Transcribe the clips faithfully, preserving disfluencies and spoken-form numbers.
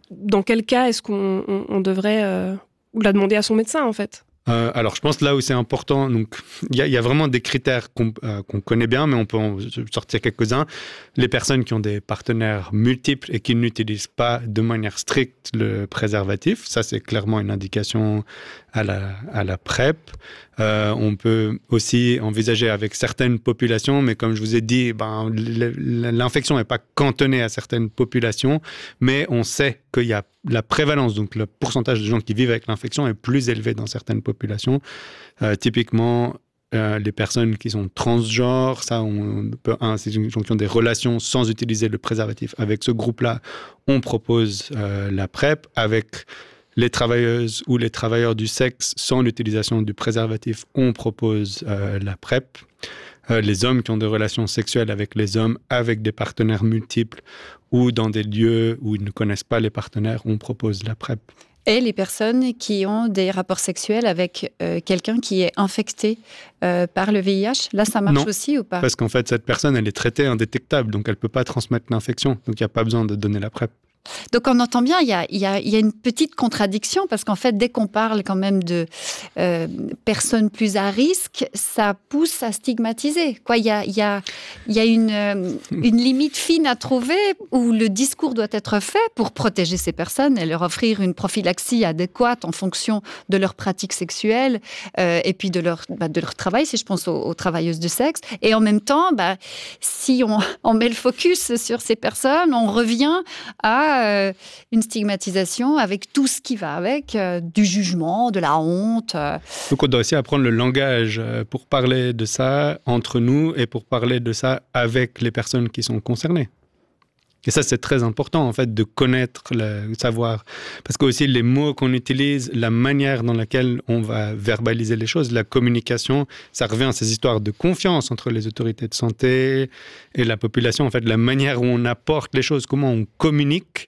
dans quel cas est-ce qu'on on, on devrait euh, la demander à son médecin, en fait? Euh, alors, je pense là où c'est important, donc il y, y a vraiment des critères qu'on euh, qu'on connaît bien, mais on peut en sortir quelques-uns. Les personnes qui ont des partenaires multiples et qui n'utilisent pas de manière stricte le préservatif, ça c'est clairement une indication à la, à la PrEP. Euh, on peut aussi envisager avec certaines populations, mais comme je vous ai dit, ben, l'infection n'est pas cantonnée à certaines populations, mais on sait qu'il y a la prévalence, donc le pourcentage de gens qui vivent avec l'infection est plus élevé dans certaines populations. Euh, typiquement, euh, les personnes qui sont transgenres, ça, on peut, hein, c'est des gens qui ont des relations sans utiliser le préservatif. Avec ce groupe-là, on propose euh, la PrEP. Avec les travailleuses ou les travailleurs du sexe sans l'utilisation du préservatif, on propose euh, la PrEP. Euh, les hommes qui ont des relations sexuelles avec les hommes, avec des partenaires multiples ou dans des lieux où ils ne connaissent pas les partenaires, on propose la PrEP. Et les personnes qui ont des rapports sexuels avec euh, quelqu'un qui est infecté euh, par le V I H, là, ça marche non, aussi ou pas? Parce qu'en fait, cette personne, elle est traitée indétectable, donc elle ne peut pas transmettre l'infection. Donc, il n'y a pas besoin de donner la PrEP. Donc on entend bien, il y a, il y a, il y a une petite contradiction parce qu'en fait, dès qu'on parle quand même de euh, personnes plus à risque, ça pousse à stigmatiser. Quoi, il y a, il y a, il y a une, euh, une limite fine à trouver où le discours doit être fait pour protéger ces personnes et leur offrir une prophylaxie adéquate en fonction de leurs pratiques sexuelles euh, et puis de leur, bah, de leur travail, si je pense aux, aux travailleuses du sexe. Et en même temps, bah, si on, on met le focus sur ces personnes, on revient à Euh, une stigmatisation avec tout ce qui va avec, euh, du jugement, de la honte. Euh. Donc on doit aussi apprendre le langage pour parler de ça entre nous et pour parler de ça avec les personnes qui sont concernées. Et ça, c'est très important, en fait, de connaître, le savoir. Parce que aussi, les mots qu'on utilise, la manière dans laquelle on va verbaliser les choses, la communication, ça revient à ces histoires de confiance entre les autorités de santé et la population. En fait, la manière où on apporte les choses, comment on communique,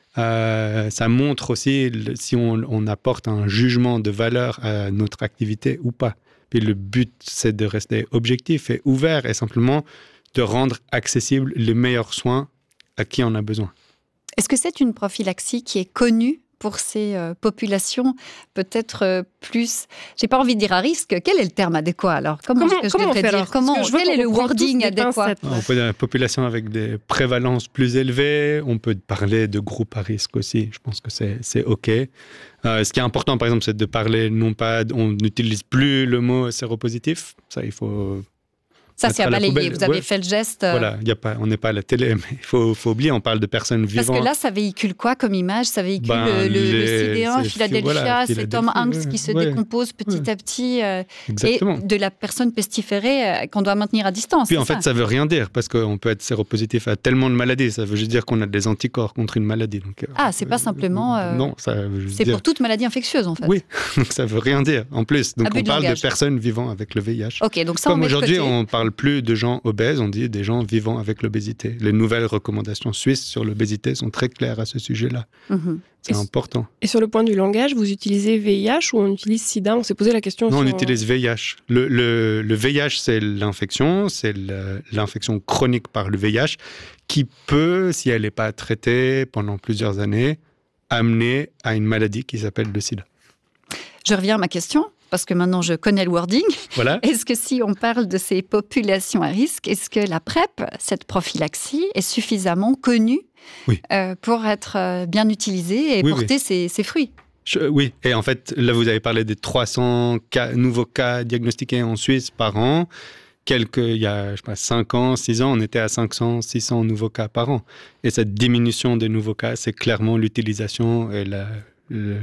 euh, ça montre aussi si on, on apporte un jugement de valeur à notre activité ou pas. Puis le but, c'est de rester objectif et ouvert et simplement de rendre accessibles les meilleurs soins à qui en a besoin. Est-ce que c'est une prophylaxie qui est connue pour ces euh, populations peut-être euh, plus, j'ai pas envie de dire à risque, quel est le terme adéquat alors? Comment, comment, que je comment on fait dire alors? comment, je Quel est le wording adéquat? On peut dire une population avec des prévalences plus élevées, on peut parler de groupes à risque aussi, je pense que c'est, c'est OK. Euh, ce qui est important par exemple, c'est de parler, non pas, on n'utilise plus le mot séropositif, ça il faut... Ça, c'est à balayer. Vous avez ouais. fait le geste. Euh... Voilà, y a pas, on n'est pas à la télé, mais il faut, faut oublier, on parle de personnes vivantes. Parce que là, ça véhicule quoi comme image? Ça véhicule ben, le, le, les, le C D un, Philadelphia, voilà, c'est Tom Hanks ouais, qui se ouais, décompose petit ouais. à petit. Euh, Exactement. Et de la personne pestiférée euh, qu'on doit maintenir à distance. Puis en ça fait, ça ne veut rien dire, parce qu'on peut être séropositif à tellement de maladies. Ça veut juste dire qu'on a des anticorps contre une maladie. Donc, ah, c'est euh, pas simplement... Euh, non, ça veut juste c'est dire... pour toute maladie infectieuse, en fait. Oui, donc ça ne veut rien dire, en plus. Donc Abus on parle de, de personnes vivant avec le V I H. Ok, donc ça, Comme on aujourd'hui, on ne parle plus de gens obèses, on dit des gens vivant avec l'obésité. Les nouvelles recommandations suisses sur l'obésité sont très claires à ce sujet-là. Mmh. C'est et important. Et sur le point du langage, vous utilisez V I H ou on utilise SIDA? On s'est posé la question. Non, sur... on utilise V I H. Le, le, le V I H, c'est l'infection, c'est le, l'infection chronique par le V I H qui peut, si elle n'est pas traitée pendant plusieurs années, amener à une maladie qui s'appelle le sida. Je reviens à ma question. Parce que maintenant, je connais le wording. Voilà. Est-ce que si on parle de ces populations à risque, est-ce que la PrEP, cette prophylaxie, est suffisamment connue oui. euh, pour être euh, bien utilisée et oui, porter oui. Ses, ses fruits? Je, oui, et en fait, là, vous avez parlé des trois cents cas, nouveaux cas diagnostiqués en Suisse par an. Quelques, il y a, je sais pas, cinq ans, six ans, on était à cinq cents, six cents nouveaux cas par an. Et cette diminution des nouveaux cas, c'est clairement l'utilisation et la... Le,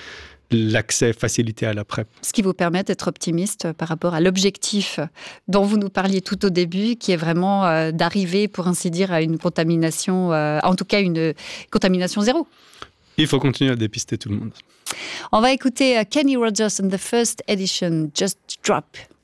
l'accès facilité à la PrEP. Ce qui vous permet d'être optimiste par rapport à l'objectif dont vous nous parliez tout au début, qui est vraiment euh, d'arriver, pour ainsi dire, à une contamination, euh, en tout cas une contamination zéro. Il faut continuer à dépister tout le monde. On va écouter uh, Kenny Rogers and the first edition, Just Drop.